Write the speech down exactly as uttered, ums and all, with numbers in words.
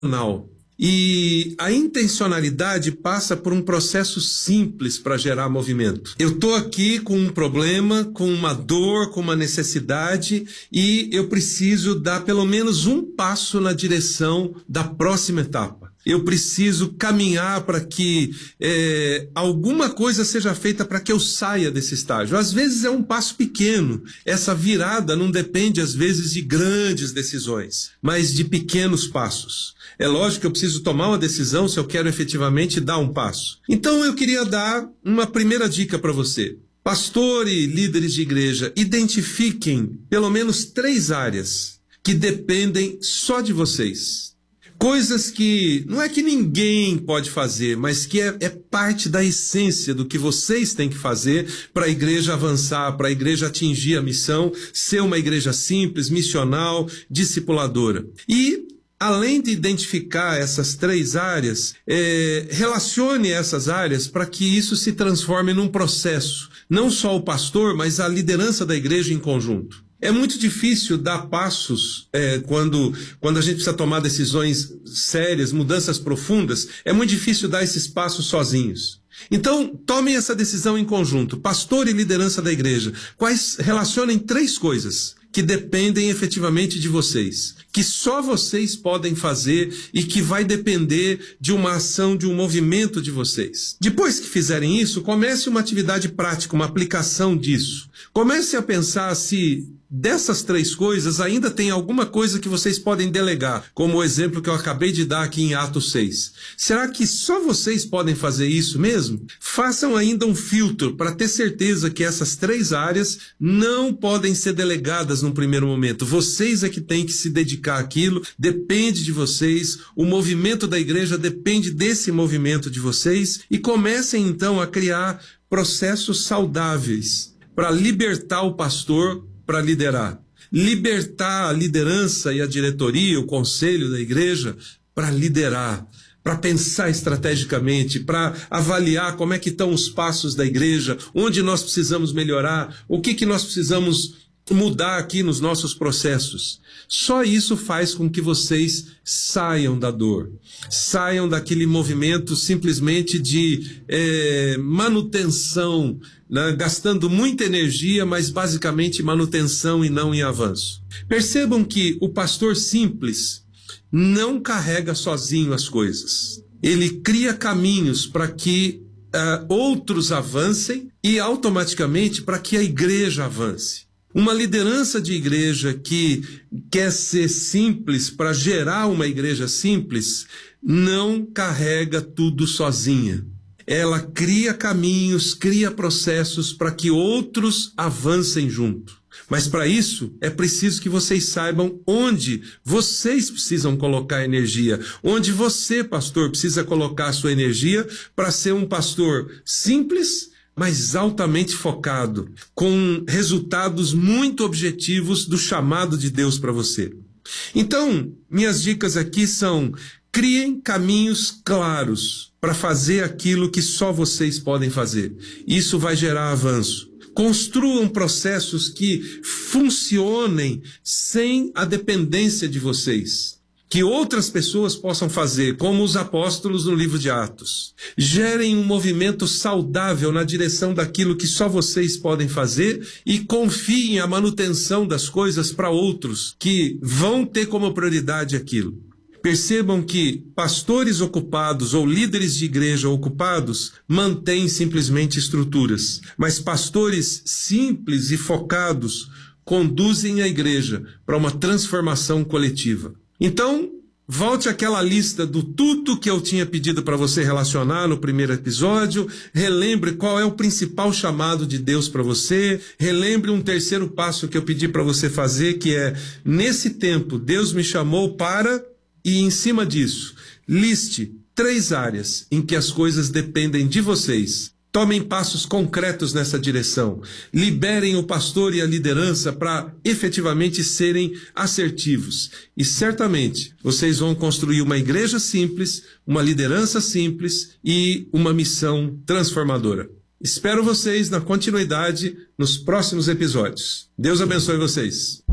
E a intencionalidade passa por um processo simples para gerar movimento. Eu estou aqui com um problema, com uma dor, com uma necessidade, e eu preciso dar pelo menos um passo na direção da próxima etapa. Eu preciso caminhar para que é, alguma coisa seja feita para que eu saia desse estágio. Às vezes é um passo pequeno. Essa virada não depende, às vezes, de grandes decisões, mas de pequenos passos. É lógico que eu preciso tomar uma decisão se eu quero efetivamente dar um passo. Então eu queria dar uma primeira dica para você. Pastor e líderes de igreja, identifiquem pelo menos três áreas que dependem só de vocês. Coisas que não é que ninguém pode fazer, mas que é, é parte da essência do que vocês têm que fazer para a igreja avançar, para a igreja atingir a missão, ser uma igreja simples, missional, discipuladora. E além de identificar essas três áreas, é, relacione essas áreas para que isso se transforme num processo. Não só o pastor, mas a liderança da igreja em conjunto. É muito difícil dar passos é, quando, quando a gente precisa tomar decisões sérias, mudanças profundas. É muito difícil dar esses passos sozinhos. Então, tomem essa decisão em conjunto. Pastor e liderança da igreja. Quais relacionem três coisas que dependem efetivamente de vocês, que só vocês podem fazer e que vai depender de uma ação, de um movimento de vocês. Depois que fizerem isso, comece uma atividade prática, uma aplicação disso. Comece a pensar se dessas três coisas ainda tem alguma coisa que vocês podem delegar, como o exemplo que eu acabei de dar aqui em Atos seis. Será que só vocês podem fazer isso mesmo? Façam ainda um filtro para ter certeza que essas três áreas não podem ser delegadas num primeiro momento. Vocês é que têm que se dedicar àquilo, depende de vocês, o movimento da igreja depende desse movimento de vocês, e comecem então a criar processos saudáveis para libertar o pastor para liderar, libertar a liderança e a diretoria, o conselho da igreja para liderar, para pensar estrategicamente, para avaliar como é que estão os passos da igreja, onde nós precisamos melhorar, o que que nós precisamos mudar aqui nos nossos processos. Só isso faz com que vocês saiam da dor, saiam daquele movimento simplesmente de é, manutenção, né, gastando muita energia, mas basicamente manutenção e não em avanço. Percebam que o pastor simples não carrega sozinho as coisas. Ele cria caminhos para que uh, outros avancem e automaticamente para que a igreja avance. Uma liderança de igreja que quer ser simples para gerar uma igreja simples não carrega tudo sozinha. Ela cria caminhos, cria processos para que outros avancem junto. Mas para isso é preciso que vocês saibam onde vocês precisam colocar energia, onde você, pastor, precisa colocar a sua energia para ser um pastor simples, mas altamente focado, com resultados muito objetivos do chamado de Deus para você. Então, minhas dicas aqui são: criem caminhos claros para fazer aquilo que só vocês podem fazer. Isso vai gerar avanço. Construam processos que funcionem sem a dependência de vocês, que outras pessoas possam fazer, como os apóstolos no livro de Atos. Gerem um movimento saudável na direção daquilo que só vocês podem fazer e confiem a manutenção das coisas para outros que vão ter como prioridade aquilo. Percebam que pastores ocupados ou líderes de igreja ocupados mantêm simplesmente estruturas, mas pastores simples e focados conduzem a igreja para uma transformação coletiva. Então, volte àquela lista do tudo que eu tinha pedido para você relacionar no primeiro episódio, relembre qual é o principal chamado de Deus para você, relembre um terceiro passo que eu pedi para você fazer, que é: nesse tempo, Deus me chamou para... E em cima disso, liste três áreas em que as coisas dependem de vocês. Tomem passos concretos nessa direção. Liberem o pastor e a liderança para efetivamente serem assertivos. E certamente vocês vão construir uma igreja simples, uma liderança simples e uma missão transformadora. Espero vocês na continuidade nos próximos episódios. Deus abençoe vocês.